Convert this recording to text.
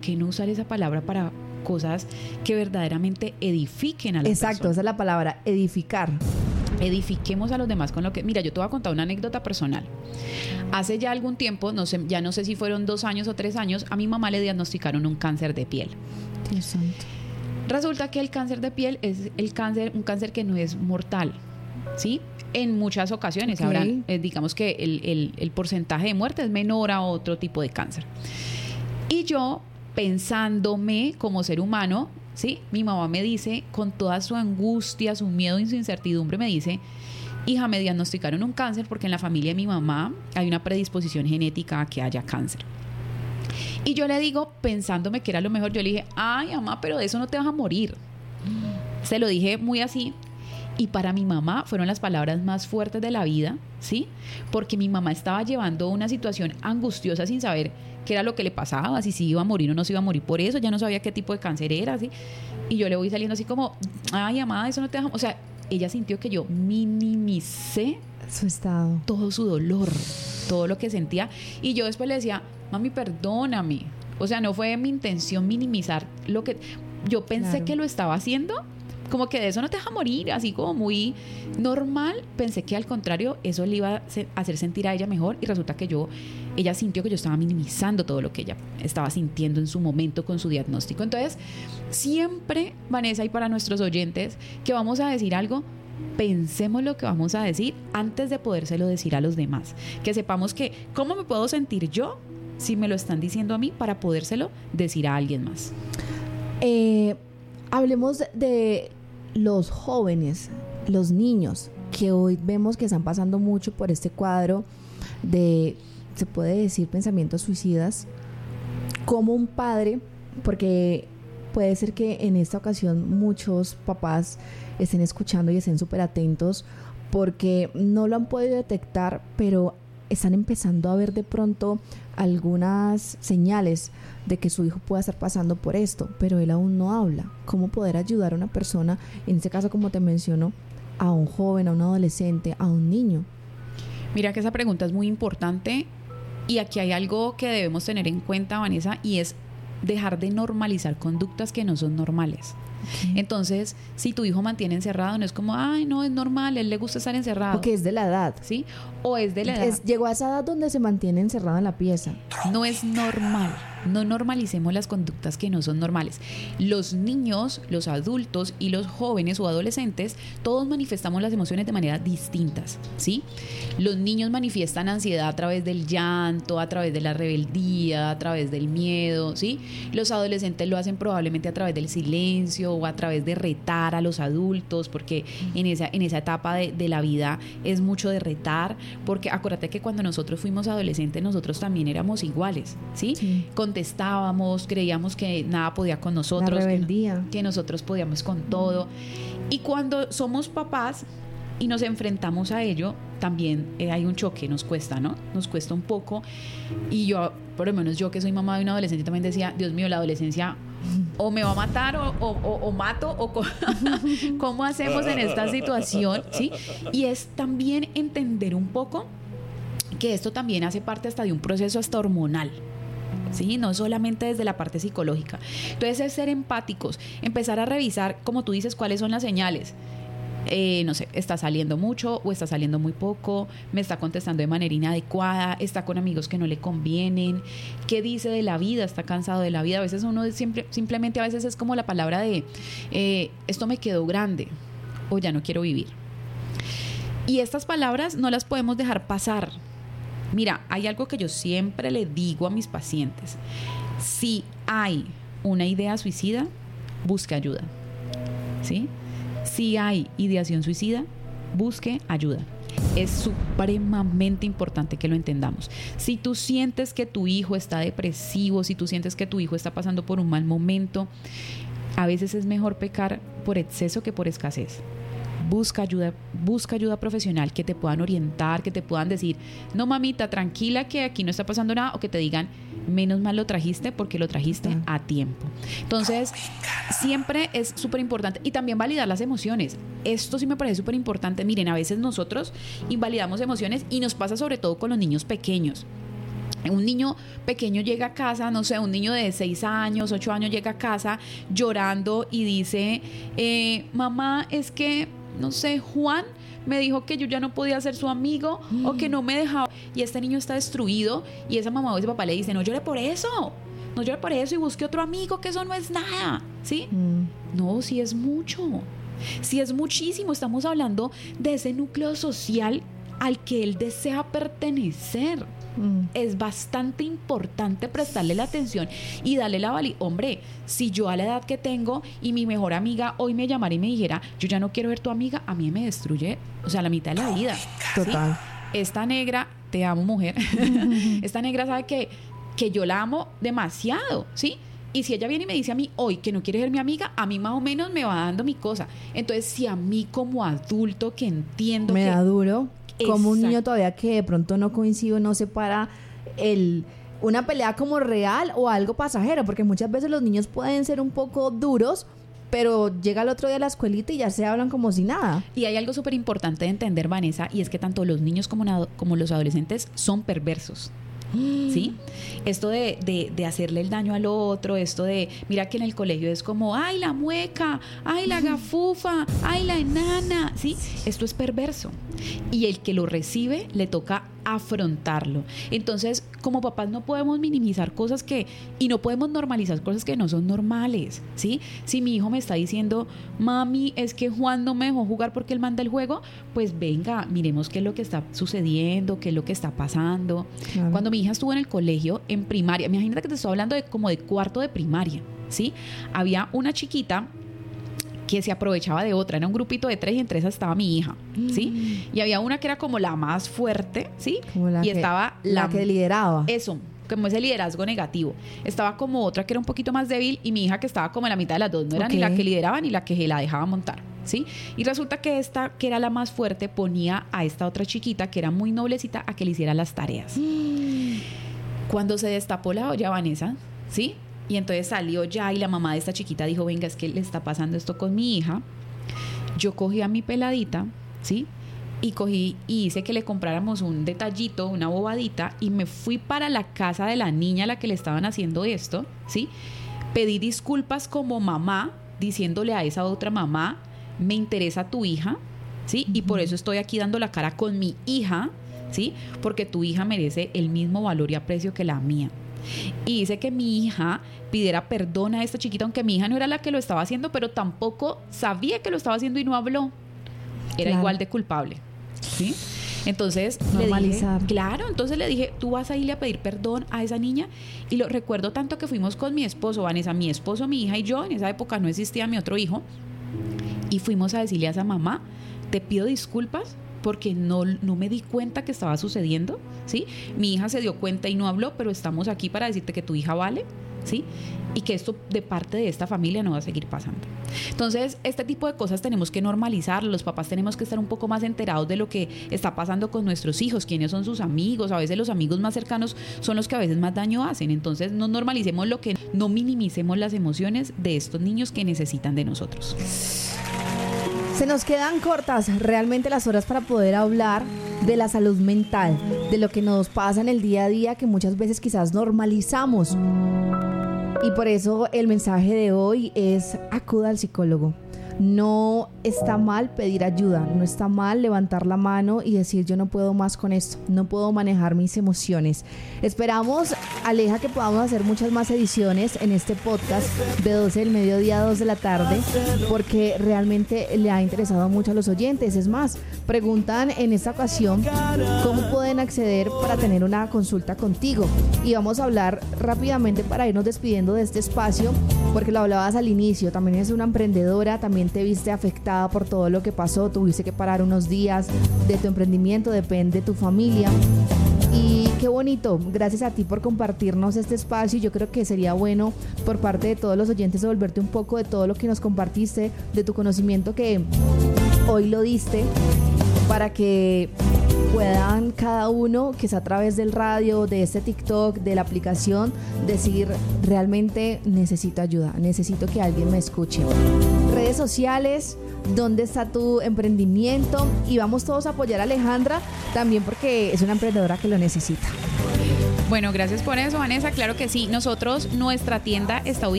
qué no usar esa palabra para cosas que verdaderamente edifiquen a la persona? Exacto, esa es la palabra, edificar. Edifiquemos a los demás con lo que... Mira, yo te voy a contar una anécdota personal. Hace ya algún tiempo, ya no sé si fueron 2 años o 3 años, a mi mamá le diagnosticaron un cáncer de piel. Dios santo. Resulta que el cáncer de piel es un cáncer que no es mortal, ¿sí? En muchas ocasiones, Okay. habrán, digamos que el porcentaje de muerte es menor a otro tipo de cáncer. Y yo, pensándome como ser humano, ¿sí? Mi mamá me dice, con toda su angustia, su miedo y su incertidumbre, me dice: hija, me diagnosticaron un cáncer porque en la familia de mi mamá hay una predisposición genética a que haya cáncer. Y yo le digo, pensándome que era lo mejor, yo le dije: ay, mamá, pero de eso no te vas a morir. Se lo dije muy así. Y para mi mamá fueron las palabras más fuertes de la vida, ¿sí? Porque mi mamá estaba llevando una situación angustiosa sin saber qué era lo que le pasaba, si iba a morir o no se iba a morir por eso, ya no sabía qué tipo de cáncer era, ¿sí? Y yo le voy saliendo así como: ay, mamá, eso no te deja... O sea, ella sintió que yo minimicé Su estado. todo su dolor, todo lo que sentía. Y yo después le decía: mami, perdóname. O sea, no fue mi intención minimizar lo que... Yo pensé Claro. que lo estaba haciendo, como que de eso no te deja morir, así como muy normal. Pensé que al contrario, eso le iba a hacer sentir a ella mejor, y resulta que ella sintió que yo estaba minimizando todo lo que ella estaba sintiendo en su momento con su diagnóstico. Entonces, siempre, Vanessa, y para nuestros oyentes, que vamos a decir algo, pensemos lo que vamos a decir antes de podérselo decir a los demás. Que sepamos que, ¿cómo me puedo sentir yo si me lo están diciendo a mí, para podérselo decir a alguien más? Hablemos de los jóvenes, los niños, que hoy vemos que están pasando mucho por este cuadro de, se puede decir, pensamientos suicidas. Como un padre, porque puede ser que en esta ocasión muchos papás estén escuchando y estén súper atentos, porque no lo han podido detectar, pero están empezando a ver de pronto algunas señales de que su hijo pueda estar pasando por esto, pero él aún no habla. ¿Cómo poder ayudar a una persona, en este caso, como te menciono, a un joven, a un adolescente, a un niño? Mira que esa pregunta es muy importante, y aquí hay algo que debemos tener en cuenta, Vanessa, y es dejar de normalizar conductas que no son normales. Okay. Entonces, si tu hijo mantiene encerrado, no es como: ay, no, es normal, a él le gusta estar encerrado. Porque es de la edad. ¿Sí? O es de la edad. Llegó a esa edad donde se mantiene encerrado en la pieza. No es normal. No normalicemos las conductas que no son normales. Los niños, los adultos y los jóvenes o adolescentes, todos manifestamos las emociones de manera distintas, ¿sí? Los niños manifiestan ansiedad a través del llanto, a través de la rebeldía, a través del miedo, ¿sí? Los adolescentes lo hacen probablemente a través del silencio o a través de retar a los adultos, porque en esa etapa de la vida es mucho de retar, porque acuérdate que cuando nosotros fuimos adolescentes, nosotros también éramos iguales, ¿sí? Sí. Contestábamos, creíamos que nada podía con nosotros, la rebeldía. Que nosotros podíamos con todo. Y cuando somos papás y nos enfrentamos a ello, también hay un choque, nos cuesta, ¿no? Nos cuesta un poco. Y yo, por lo menos yo que soy mamá de un adolescente, también decía: Dios mío, la adolescencia o me va a matar o mato, o ¿cómo hacemos en esta situación? ¿Sí? Y es también entender un poco que esto también hace parte hasta de un proceso hasta hormonal, ¿sí? No solamente desde la parte psicológica. Entonces, es ser empáticos, empezar a revisar, como tú dices, cuáles son las señales. No sé, está saliendo mucho o está saliendo muy poco, me está contestando de manera inadecuada, está con amigos que no le convienen, qué dice de la vida, está cansado de la vida. A veces uno simplemente a veces es como la palabra de esto me quedó grande o ya no quiero vivir. Y estas palabras no las podemos dejar pasar. Mira, hay algo que yo siempre le digo a mis pacientes: si hay una idea suicida, busque ayuda, ¿sí? Si hay ideación suicida, busque ayuda. Es supremamente importante que lo entendamos. Si tú sientes que tu hijo está depresivo, si tú sientes que tu hijo está pasando por un mal momento, a veces es mejor pecar por exceso que por escasez. Busca ayuda profesional, que te puedan orientar, que te puedan decir: no, mamita, tranquila, que aquí no está pasando nada, o que te digan: menos mal lo trajiste porque lo trajiste a tiempo. Entonces, siempre es súper importante. Y también validar las emociones. Esto sí me parece súper importante. Miren, a veces nosotros invalidamos emociones, y nos pasa sobre todo con los niños pequeños. Un niño pequeño llega a casa, no sé, un niño de 6 años, 8 años llega a casa llorando y dice, mamá, es que, no sé, Juan me dijo que yo ya no podía ser su amigo o que no me dejaba. Y este niño está destruido y esa mamá o ese papá le dice, no llore por eso y busque otro amigo, que eso no es nada, ¿sí? No, sí es mucho, sí es muchísimo. Estamos hablando de ese núcleo social al que él desea pertenecer. Es bastante importante prestarle la atención y darle la valía. Hombre, si yo a la edad que tengo y mi mejor amiga hoy me llamara y me dijera, yo ya no quiero ver tu amiga, a mí me destruye, o sea, la mitad de la vida. Total. ¿Sí? Esta negra, te amo, mujer. Esta negra sabe que yo la amo demasiado, ¿sí? Y si ella viene y me dice a mí hoy que no quiere ser mi amiga, a mí más o menos me va dando mi cosa. Entonces, si a mí como adulto que entiendo me da duro, como un niño todavía que de pronto no coincido, no separa una pelea como real o algo pasajero, porque muchas veces los niños pueden ser un poco duros, pero llega el otro día a la escuelita y ya se hablan como si nada. Y hay algo súper importante de entender, Vanessa, y es que tanto los niños como los adolescentes son perversos. ¿Sí? Esto de hacerle el daño al otro, esto de, mira que en el colegio es como, ay, la mueca, ay, la gafufa, ay, la enana, ¿sí? Esto es perverso. Y el que lo recibe le toca afrontarlo. Entonces, como papás no podemos minimizar cosas y no podemos normalizar cosas que no son normales, ¿sí? Si mi hijo me está diciendo, mami, es que Juan no me dejó jugar porque él manda el juego, pues venga, miremos qué es lo que está sucediendo, qué es lo que está pasando. Claro. Cuando mi hija estuvo en el colegio, en primaria, imagínate que te estoy hablando de como de cuarto de primaria, ¿sí? Había una chiquita que se aprovechaba de otra, era un grupito de 3 y entre esas estaba mi hija, ¿sí? Y había una que era como la más fuerte, ¿sí? Y estaba la que lideraba. Eso, como ese liderazgo negativo. Estaba como otra que era un poquito más débil y mi hija que estaba como en la mitad de las dos, no era ni la que lideraba ni la que la dejaba montar, ¿sí? Y resulta que esta, que era la más fuerte, ponía a esta otra chiquita que era muy noblecita a que le hiciera las tareas. Cuando se destapó la olla, Vanessa, ¿sí? Y entonces salió ya y la mamá de esta chiquita dijo, venga, es que le está pasando esto con mi hija. Yo cogí a mi peladita, ¿sí? Y cogí y hice que le compráramos un detallito, una bobadita, y me fui para la casa de la niña a la que le estaban haciendo esto, ¿sí? Pedí disculpas como mamá, diciéndole a esa otra mamá, me interesa tu hija, ¿sí? Y por eso estoy aquí dando la cara con mi hija, ¿sí? Porque tu hija merece el mismo valor y aprecio que la mía. Y hice que mi hija pidiera perdón a esta chiquita, aunque mi hija no era la que lo estaba haciendo, pero tampoco sabía que lo estaba haciendo y no habló. Era igual de culpable, ¿sí? Entonces normalizar. Entonces le dije, tú vas a irle a pedir perdón a esa niña. Y lo recuerdo tanto que fuimos con mi esposo, Vanessa, mi esposo, mi hija y yo. En esa época no existía mi otro hijo. Y fuimos a decirle a esa mamá, te pido disculpas porque no me di cuenta que estaba sucediendo, ¿sí? Mi hija se dio cuenta y no habló, pero estamos aquí para decirte que tu hija vale, ¿sí? Y que esto de parte de esta familia no va a seguir pasando. Entonces, este tipo de cosas tenemos que normalizarlo. Los papás tenemos que estar un poco más enterados de lo que está pasando con nuestros hijos, quiénes son sus amigos. A veces los amigos más cercanos son los que a veces más daño hacen. Entonces, no normalicemos no minimicemos las emociones de estos niños que necesitan de nosotros. Se nos quedan cortas realmente las horas para poder hablar de la salud mental, de lo que nos pasa en el día a día que muchas veces quizás normalizamos. Y por eso el mensaje de hoy es: acuda al psicólogo. No está mal pedir ayuda, no está mal levantar la mano y decir yo no puedo más con esto, no puedo manejar mis emociones. Esperamos, Aleja, que podamos hacer muchas más ediciones en este podcast de 12 del mediodía a 2 de la tarde, porque realmente le ha interesado mucho a los oyentes. Es más, preguntan en esta ocasión cómo pueden acceder para tener una consulta contigo. Y vamos a hablar rápidamente para irnos despidiendo de este espacio, porque lo hablabas al inicio, también es una emprendedora, también te viste afectada por todo lo que pasó, tuviste que parar unos días de tu emprendimiento, depende de tu familia. Y qué bonito, gracias a ti por compartirnos este espacio. Yo creo que sería bueno por parte de todos los oyentes devolverte un poco de todo lo que nos compartiste, de tu conocimiento que hoy lo diste, para que puedan cada uno, que es a través del radio, de este TikTok, de la aplicación, decir realmente necesito ayuda, necesito que alguien me escuche. Redes sociales, ¿dónde está tu emprendimiento? Y vamos todos a apoyar a Alejandra también porque es una emprendedora que lo necesita. Bueno, gracias por eso, Vanessa. Claro que sí. Nosotros, nuestra tienda está ubicada